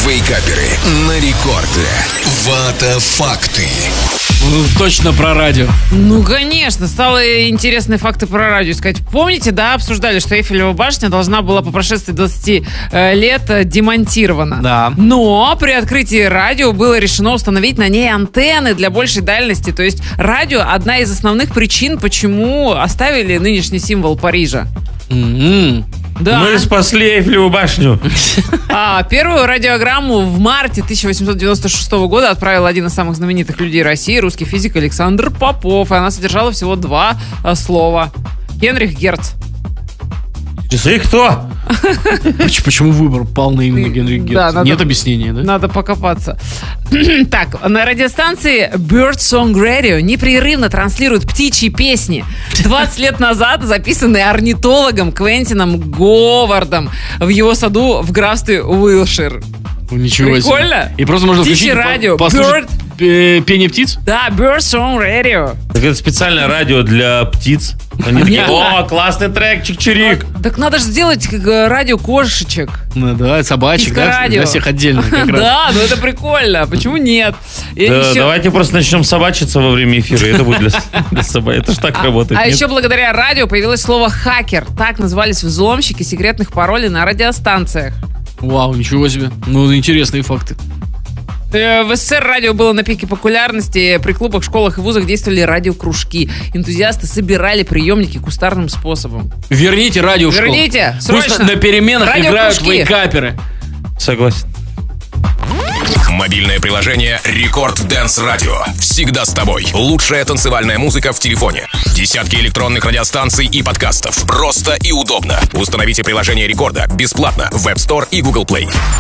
Вейкаперы на рекорде. Вата факты. Точно про радио. Ну, конечно, стало интересные факты про радио искать. Помните, да, обсуждали, что Эйфелева башня должна была по прошествии 20 лет демонтирована. Да. Но при открытии радио было решено установить на ней антенны для большей дальности. То есть радио — одна из основных причин, почему оставили нынешний символ Парижа. Да. Мы спасли Эйфелеву башню. Первую радиограмму в марте 1896 года отправил один из самых знаменитых людей России, русский физик Александр Попов. И она содержала всего 2 слова. Генрих Герц. Ты кто? Почему выбор пал на именно Генрих Герц? Да, нет объяснения, да? Надо покопаться. Так, на радиостанции Bird Song Radio непрерывно транслируют птичьи песни. 20 лет назад записанные орнитологом Квентином Говардом в его саду в графстве Уилшир. Ничего себе. Прикольно? И просто можно Птичье включить, радио. послушать пение птиц? Да, Bird Song Radio. Так это специальное радио для птиц. Они такие: о, классный трек, чик-чирик. Так надо же сделать как радио кошечек. Ну да, собачек, да, Радио. для всех отдельно как раз. Да, ну это прикольно. Почему нет? И Да, еще- давайте просто начнем собачиться во время эфира. Это будет для собак. Это ж так работает. А нет? еще благодаря радио появилось слово «хакер». Так назывались взломщики секретных паролей на радиостанциях. Вау, ничего себе. Ну, интересные факты. В СССР радио было на пике популярности. При клубах, школах и вузах действовали радиокружки. Энтузиасты собирали приемники кустарным способом. Верните радио в школу. Верните, Пусть срочно. на переменах играют Радиокружки. вейкаперы. Согласен. Мобильное приложение Рекорд Дэнс Радио. Всегда с тобой. Лучшая танцевальная музыка в телефоне. Десятки электронных радиостанций и подкастов. Просто и удобно. Установите приложение Рекорда бесплатно в App Store и Google Play.